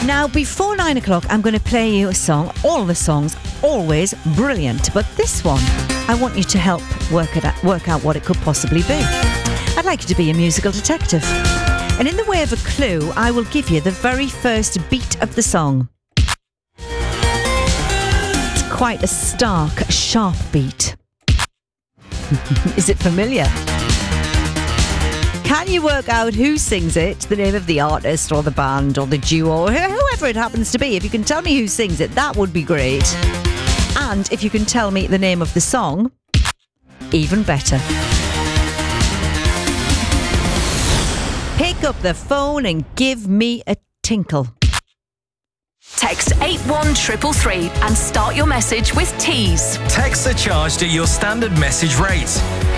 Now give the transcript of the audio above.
Now, before 9 o'clock, I'm going to play you a song. All the songs, always brilliant. But this one, I want you to help work out what it could possibly be. I'd like you to be a musical detective. And in the way of a clue, I will give you the very first beat of the song. It's quite a stark, sharp beat. Is it familiar? Can you work out who sings it, the name of the artist or the band or the duo, or whoever it happens to be? If you can tell me who sings it, that would be great. And if you can tell me the name of the song, even better. Pick up the phone and give me a tinkle. Text 81333 and start your message with Tease. Texts are charged at your standard message rate.